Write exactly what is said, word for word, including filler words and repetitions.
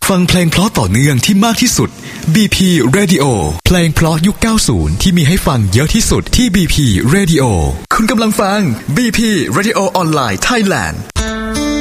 ฟังเพลงเพราะต่อเนื่องที่มากที่สุด บี พี Radio เพลงเพราะยุค เก้าสิบ ที่มีให้ฟังเยอะที่สุดที่ บี พี Radio คุณกำลังฟัง บี พี Radio Online Thailand